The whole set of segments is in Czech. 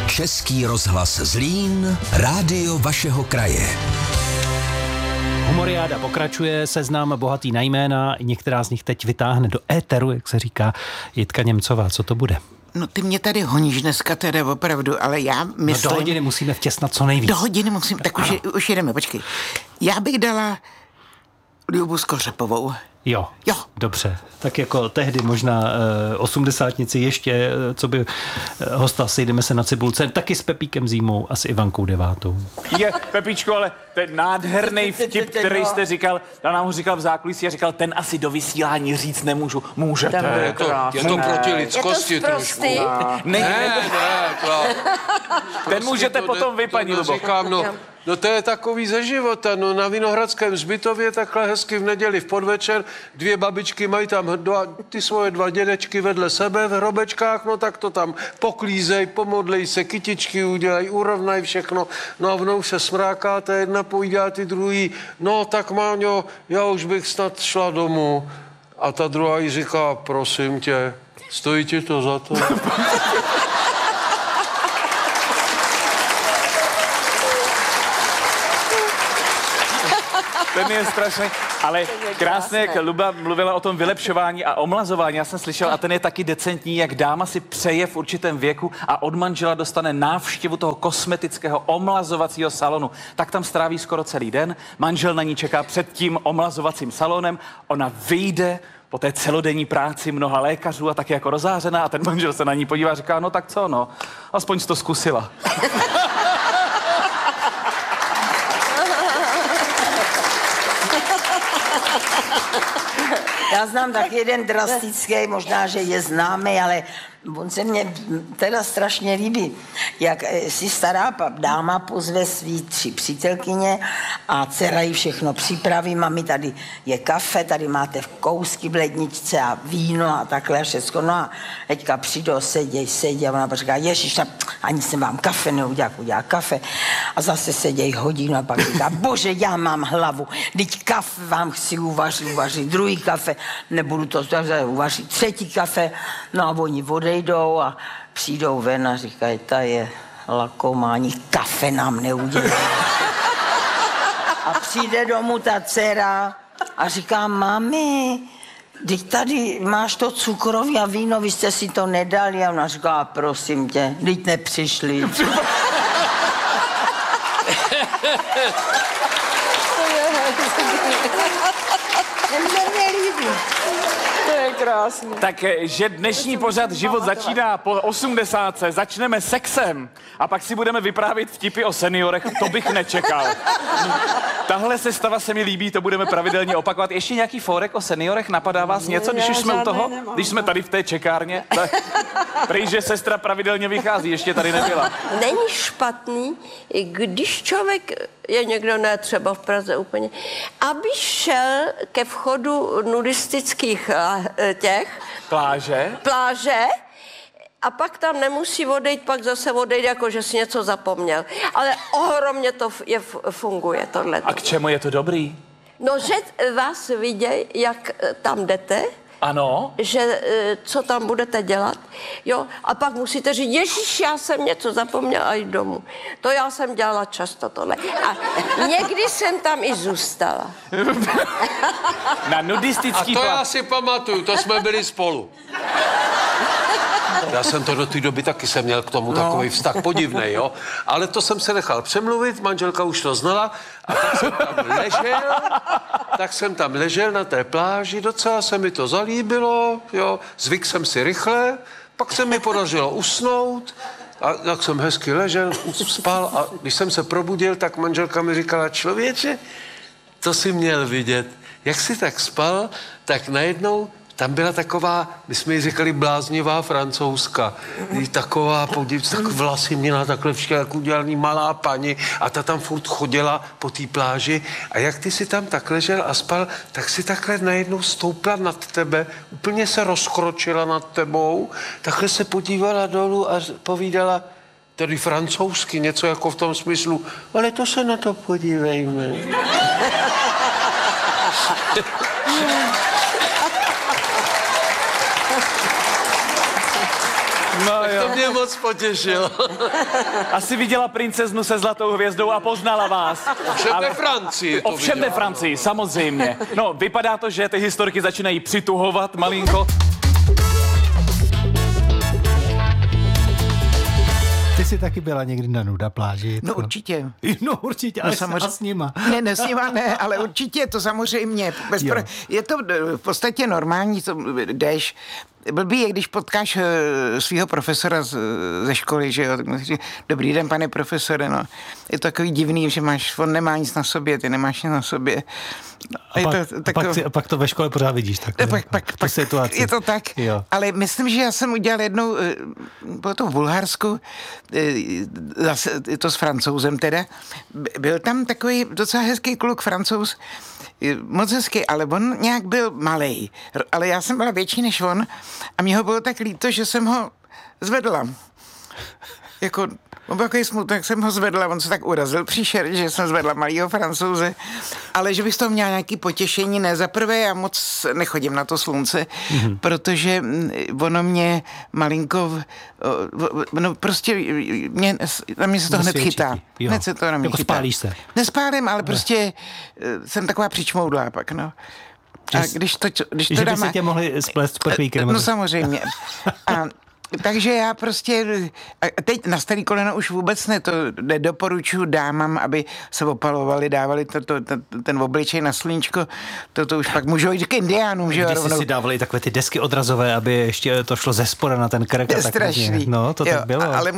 Český rozhlas Zlín, rádio vašeho kraje. Humoriáda pokračuje, seznam bohatý na jména, některá z nich teď vytáhne do éteru, jak se říká, Jitka Němcová. Co to bude? No ty mě tady honíš dneska teda opravdu, ale já myslím... No do hodiny musíme vtěsnat co nejvíc. Do hodiny musím, tak už jedeme, počkej. Já bych dala Ljubu Skořepovou. Jo, dobře. Tak jako tehdy možná osmdesátnici ještě, co by hosta Sejdeme se na Cibulce, taky s Pepíkem Zímou a s Ivankou Devátou. Je, Pepičko, ale ten nádherný vtip, který jste říkal, já nám ho říkal v zákulisí a říkal, ten asi do vysílání říct nemůžu. Můžete. Je to proti lidskosti trošku. Ne, ten můžete potom vy, paní Lubo. Říkám, no to je takový ze života, no na Vinohradském hřbitově takhle hezky v neděli v podvečer, dvě babičky mají tam ty svoje dva dědečky vedle sebe v hrobečkách, no tak to tam poklízej, pomodlej se, kytičky udělají, urovnají všechno, no a vnou se smráká, ta jedna pojídá ty druhý, no tak Máňo, já už bych snad šla domů. A ta druhá jí říká, prosím tě, stojí ti to za to? Ten je strašný, ale krásně, jak Luba mluvila o tom vylepšování a omlazování, já jsem slyšel, a ten je taky decentní, jak dáma si přeje v určitém věku a od manžela dostane návštěvu toho kosmetického omlazovacího salonu. Tak tam stráví skoro celý den, manžel na ní čeká před tím omlazovacím salonem, ona vyjde po té celodenní práci mnoha lékařů a taky jako rozářená a ten manžel se na ní podívá a říká, no tak co, no, aspoň jsi to zkusila. Já znám tak jeden drastický, možná, že je známý, ale on se mně teda strašně líbí, jak si stará dáma pozve svý 3 přítelkyně a dcera jí všechno připraví. Mami, tady je kafe, tady máte kousky v ledničce a víno a takhle všechno. No a teďka přijdou, sedí a ona říká, ježiš, ani jsem vám kafe neudělá kafe. A zase sedějí hodinu a pak říká, bože, já mám hlavu, teď kafe vám chci uvařit druhý kafe, nebudu to uvařit třetí kafe. No a oni odejdou a přijdou ven a říkají, ta je lakomá, ani kafe nám neudělá. A přijde domů ta dcera a říká, mami, teď tady máš to cukroví a víno, vy jste si to nedali. A ona říká, prosím tě, teď nepřišli. To je krásný. Takže dnešní pořad Život začíná po 80. Začneme sexem a pak si budeme vyprávět vtipy o seniorech, to bych nečekal. Tahle sestava se mi líbí, to budeme pravidelně opakovat. Ještě nějaký fórek o seniorech? Napadá vás něco, když už jsme u toho? Nemám. Když jsme tady v té čekárně? Prý, že sestra pravidelně vychází, ještě tady nebyla. Není špatný, když člověk je někdo, ne třeba v Praze úplně, aby šel ke vchodu nudistických pláže a pak tam nemusí odejít, pak zase odejít, jako že si něco zapomněl. Ale ohromně to funguje, tohle. A k čemu je to dobrý? No, že vás vidějí, jak tam jdete. Ano. Že co tam budete dělat, jo, a pak musíte říct, ježiš, já jsem něco zapomněla a jít domů. To já jsem dělala často tohle. A někdy jsem tam i zůstala. Na nudistický A to já si pamatuju, to jsme byli spolu. Já jsem to do té doby taky jsem měl k tomu takový vztah podivnej, jo. Ale to jsem se nechal přemluvit, manželka už to znala a tak jsem tam ležel na té pláži, docela se mi to zalíbilo, jo. Zvyk jsem si rychle, pak se mi podařilo usnout a tak jsem hezky ležel, spal a když jsem se probudil, tak manželka mi říkala, člověče, to si měl vidět, jak jsi tak spal, tak najednou tam byla taková, my jsme jí říkali bláznivá Francouzka. Taková, podívejte, tak vlasy měla takhle všechno, jak udělaný malá paní a ta tam furt chodila po té pláži a jak ty si tam tak ležel a spal, tak si takhle najednou stoupla nad tebe, úplně se rozkročila nad tebou, takhle se podívala dolů a povídala, tedy francouzsky, něco jako v tom smyslu, ale to se na to podívejme. No To jo. mě moc potěšilo. Asi viděla princeznu se zlatou hvězdou a poznala vás. Ovšem ve Francii to Ovšem ve viděla. Francii, samozřejmě. No, vypadá to, že ty historky začínají přituhovat malinko. Ty jsi taky byla někdy na nuda pláži? No určitě. No určitě, ale samozřejmě. s nima. Ne, s nima ne, ale určitě to samozřejmě. Je to v podstatě normální, to jdeš. Blbý je, když potkáš svého profesora ze školy, že jo, tak musíš říct, dobrý den, pane profesore, no. Je to takový divný, že on nemá nic na sobě, ty nemáš nic na sobě. Pak to ve škole pořád vidíš, tak Pak situaci. je to tak, Jo. ale myslím, že já jsem udělal jednou, bylo to v Bulharsku, zase je to s Francouzem teda, byl tam takový docela hezký kluk Francouz, moc hezký, ale on nějak byl malej, ale já jsem byla větší než on a mě ho bylo tak líto, že jsem ho zvedla. Jako, on byl takový smutný, jak jsem ho zvedla, on se tak urazil příšerně, že jsem zvedla malýho Francouze, ale že bych z toho měla nějaký potěšení, ne, za prvé já moc nechodím na to slunce, protože ono mě malinko, no prostě na mě se to hned chytá. Hned se to na mě jako chytá. spálíš se? Nespálím, ale prostě jsem taková přičmoudlá pak, no. A když to Že by dáme... se tě mohli splést s prchlíkem. No samozřejmě. A takže já prostě, a teď na starý koleno už vůbec nedoporučuji dámám, aby se opalovali, dávali ten obličej na sluníčko, to už pak můžou jít k indiánům, že jo? Když si dávali takové ty desky odrazové, aby ještě to šlo ze spoda na ten krk. Je strašný. No, to tak bylo. Ale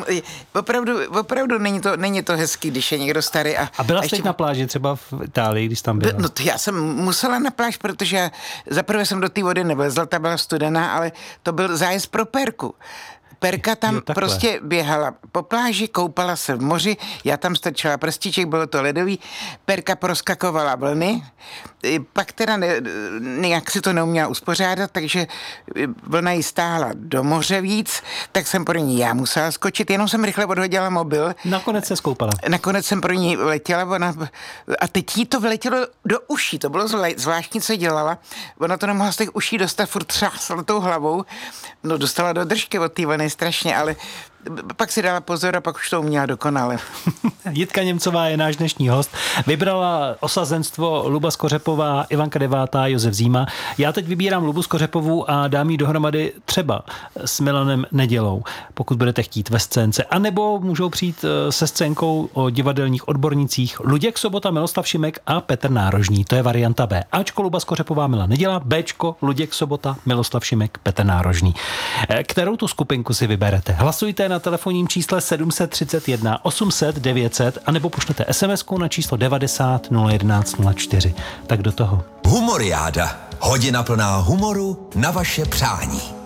opravdu není to hezký, když je někdo starý. A byla jsi teď na pláži třeba v Itálii, když tam byla? No to já jsem musela na pláž, protože zaprvé jsem do té vody nevlezla, ta byla studená, ale to byl zájezd pro Perku. Perka tam prostě běhala po pláži, koupala se v moři, já tam strčila prstíček, bylo to ledový, Perka proskakovala vlny, pak teda nějak si to neuměla uspořádat, takže vlna jí stáhla do moře víc, tak jsem pro ní já musela skočit, jenom jsem rychle odhodila mobil. Nakonec se skoupala. Nakonec jsem pro ní letěla, a teď jí to vletělo do uší, to bylo zvláštní, co dělala, ona to nemohla z těch uší dostat, furt třásla tou hlavou, no dostala do držky od té vlny strašně, ale pak si dala pozor a pak už to uměla dokonale. Jitka Němcová je náš dnešní host. Vybrala osazenstvo Luba Skořepová, Ivanka Devátá, Josef Zíma. Já teď vybírám Lubu Skořepovou a dám jí dohromady třeba s Milanem Nedělou, pokud budete chtít ve scénce. A nebo můžou přijít se scénkou o divadelních odbornicích Luděk Sobota, Miloslav Šimek a Petr Nárožní. To je varianta B. Ačko Luba Skořepová, Milan Neděla, Bčko Luděk Sobota, Miloslav Šimek, Petr Nárožní. Kterou tu skupinku si vyberete? Hlasujte na telefonním čísle 731 800 900 anebo pošlete SMS-ku na číslo 90 011 04. Tak do toho. Humoriáda. Hodina plná humoru na vaše přání.